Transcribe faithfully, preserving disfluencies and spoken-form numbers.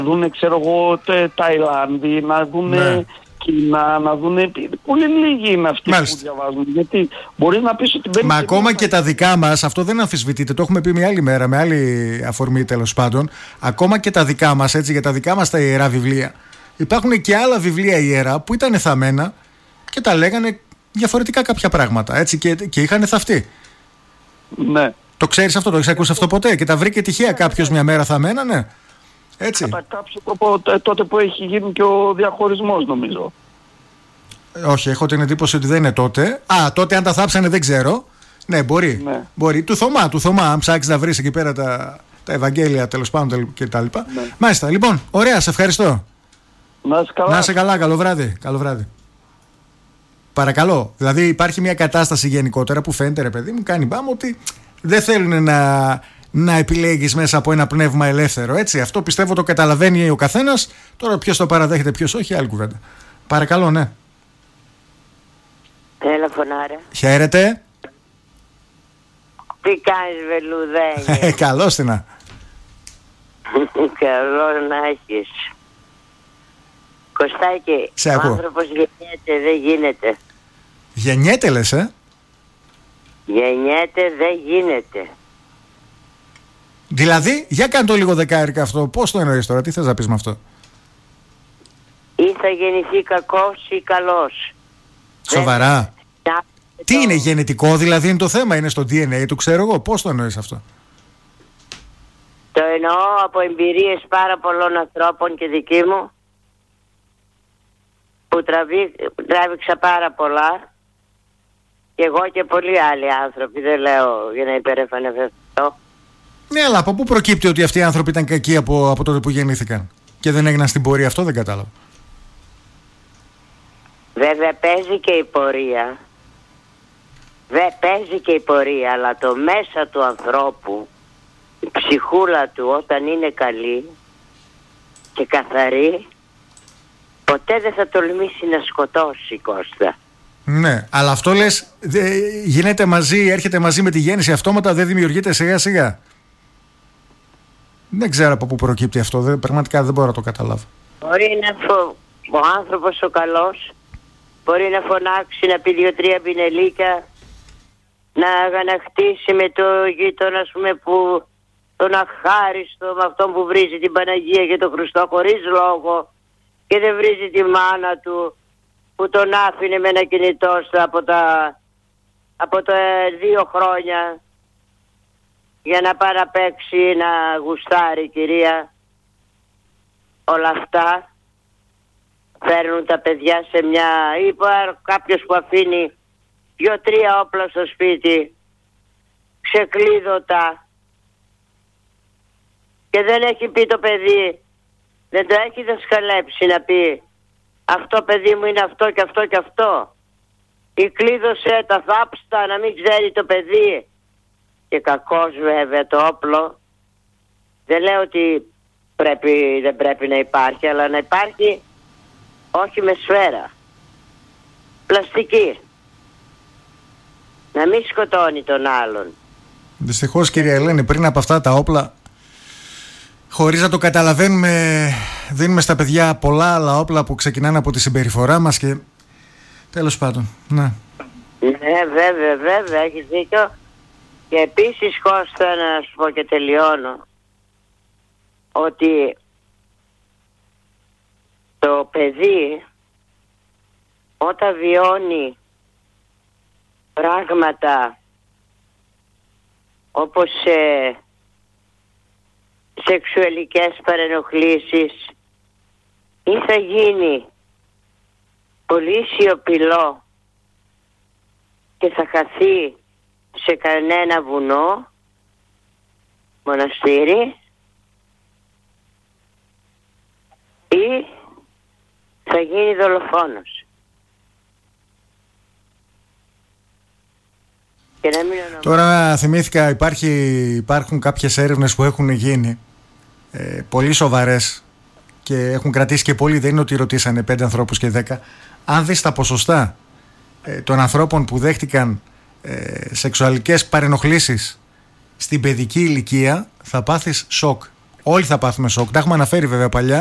δούνε, ξέρω εγώ, Ταϊλάνδη, να δούνε ναι. Κίνα, να δούνε. Πολύ λίγοι είναι αυτοί Μάλιστα. που διαβάζουν. Γιατί μπορεί να πεις ότι μπαίνει. Μα ακόμα και τα δικά μας, αυτό δεν αμφισβητείται. Το έχουμε πει μια άλλη μέρα, με άλλη αφορμή τέλος πάντων. Ακόμα και τα δικά μας, έτσι, για τα δικά μας τα ιερά βιβλία. Υπάρχουν και άλλα βιβλία ιερά που ήταν θαμμένα και τα λέγανε διαφορετικά κάποια πράγματα. Έτσι, και, και είχαν θαυτεί. Ναι. Το ξέρεις αυτό, το έχεις ακούσει αυτό ποτέ? Και τα βρήκε τυχαία κάποιος μια μέρα θαμμένα, ναι. Έτσι. Κατά κάποιο τρόπο τότε που έχει γίνει και ο διαχωρισμός, νομίζω. Όχι, έχω την εντύπωση ότι δεν είναι τότε. Α, τότε αν τα θάψανε δεν ξέρω. Ναι, μπορεί. Ναι. μπορεί. Του Θωμά, του Θωμά, αν ψάξεις να βρεις εκεί πέρα τα, τα Ευαγγέλια τέλος πάντων και τα λοιπά. Ναι. Μάλιστα, λοιπόν, ωραία, σε ευχαριστώ. Να είσαι καλά. Να είσαι καλά, καλό βράδυ. Καλό βράδυ. Παρακαλώ. Δηλαδή υπάρχει μια κατάσταση γενικότερα που φαίνεται, ρε παιδί μου, κάνει μπάμ ότι δεν θέλουν να, να επιλέγεις μέσα από ένα πνεύμα ελεύθερο. Έτσι. Αυτό πιστεύω το καταλαβαίνει ο καθένας. Τώρα ποιος το παραδέχεται, ποιος όχι, άλλη κουβέντα. Παρακαλώ, ναι. Έλα, φωνάρα. Χαίρετε. Τι κάνεις, βελουδένια? Καλώς την να. Καλό να έχεις. Κωστάκη, σε ο ακούω. άνθρωπος γεννιέται, δεν γίνεται. Γεννιέται λες, ε? Γεννιέται, δεν γίνεται. Δηλαδή, για κάνε το λίγο δεκάρικα αυτό. Πώς το εννοείς τώρα, τι θες να πεις με αυτό? Ή θα γεννηθεί κακός ή καλός. Σοβαρά? Δεν... Τι το... είναι, γενετικό δηλαδή είναι το θέμα? Είναι στο ντι εν έι του, ξέρω εγώ. Πώς το εννοείς αυτό? Το εννοώ από εμπειρίες πάρα πολλών ανθρώπων και δική μου, που τραβή, τράβηξα πάρα πολλά, και εγώ και πολλοί άλλοι άνθρωποι, δεν λέω για να υπερεφανευτώ. Ναι, αλλά από πού προκύπτει ότι αυτοί οι άνθρωποι ήταν κακοί από, από τότε που γεννήθηκαν και δεν έγιναν στην πορεία? Αυτό δεν κατάλαβα. Βέβαια παίζει και η πορεία, βέβαια παίζει και η πορεία, αλλά το μέσα του ανθρώπου, η ψυχούλα του όταν είναι καλή και καθαρή, ποτέ δεν θα τολμήσει να σκοτώσει, Κώστα. Ναι, αλλά αυτό λες δε, γίνεται μαζί, έρχεται μαζί με τη γέννηση αυτόματα, δεν δημιουργείται σιγά σιγά? Δεν ξέρω από πού προκύπτει αυτό, δεν, πραγματικά δεν μπορώ να το καταλάβω. Μπορεί να φο... ο άνθρωπος ο καλός μπορεί να φωνάξει, να πει δύο-τρία μπινελίκια, να αγανακτήσει με το γείτονα, ας πούμε, που τον αχάριστο, με αυτόν που βρίζει την Παναγία και τον Χριστό χωρίς λόγο, και δεν βρίζει τη μάνα του που τον άφηνε με ένα κινητό από τα, από τα δύο χρόνια για να πάει να παίξει, να γουστάρει, κυρία. Όλα αυτά φέρνουν τα παιδιά σε μια... Είπα κάποιος που αφήνει δυο-τρία όπλα στο σπίτι, ξεκλείδωτα, και δεν έχει πει το παιδί, δεν το έχει δασκαλέψει να πει αυτό, παιδί μου, είναι αυτό και αυτό και αυτό, ή κλείδωσε τα, θάψτα, να μην ξέρει το παιδί. Και κακώς βέβαια το όπλο, δεν λέω ότι πρέπει, δεν πρέπει να υπάρχει, αλλά να υπάρχει όχι με σφαίρα, πλαστική, να μην σκοτώνει τον άλλον. Δυστυχώς, κυρία Ελένη, πριν από αυτά τα όπλα, χωρίς να το καταλαβαίνουμε, δίνουμε στα παιδιά πολλά άλλα όπλα που ξεκινάνε από τη συμπεριφορά μας και τέλος πάντων, ναι. Ναι, βέβαια, βέβαια, έχεις δίκιο. Και επίσης, Κώστα, να σου πω και τελειώνω, ότι το παιδί όταν βιώνει πράγματα όπως ε, σεξουαλικές παρενοχλήσεις, ή θα γίνει πολύ σιωπηλό και θα χαθεί σε κανένα βουνό, μοναστήρι, ή θα γίνει δολοφόνος. Και να μην ονομάζω. Τώρα θυμήθηκα, υπάρχει, υπάρχουν κάποιες έρευνες που έχουν γίνει ε, πολύ σοβαρές και έχουν κρατήσει και πολύ, δεν είναι ότι ρωτήσανε πέντε ανθρώπους και δέκα. Αν δεις τα ποσοστά ε, των ανθρώπων που δέχτηκαν ε, σεξουαλικές παρενοχλήσεις στην παιδική ηλικία, θα πάθεις σοκ. Όλοι θα πάθουμε σοκ. Τα έχουμε αναφέρει βέβαια παλιά.